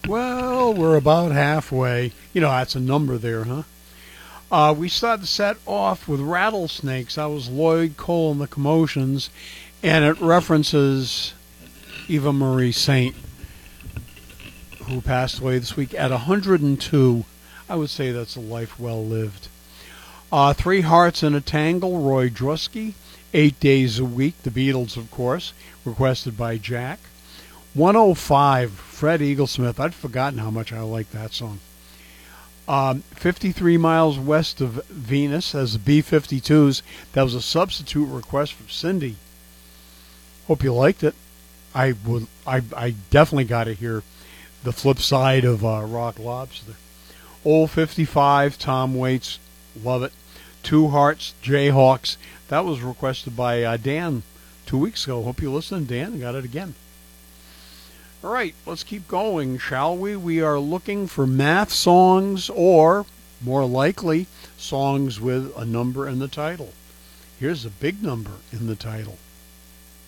Well, we're about halfway. You know, that's a number there, huh? We started the set off with Rattlesnakes. That was Lloyd Cole and the Commotions, and it references Eva Marie Saint, who passed away this week at 102. I would say that's a life well lived. Three Hearts in a Tangle, Roy Drusky. 8 Days a Week, the Beatles, of course, requested by Jack. 105, Fred Eaglesmith. I'd forgotten how much I liked that song. 53 Miles West of Venus as the B-52s. That was a substitute request from Cindy. Hope you liked it. I definitely got to hear the flip side of Rock Lobster. Old 55, Tom Waits. Love it. Two Hearts, Jayhawks. That was requested by Dan 2 weeks ago. Hope you listened, Dan. Got it again. All right, let's keep going, shall we? We are looking for math songs or, more likely, songs with a number in the title. Here's a big number in the title.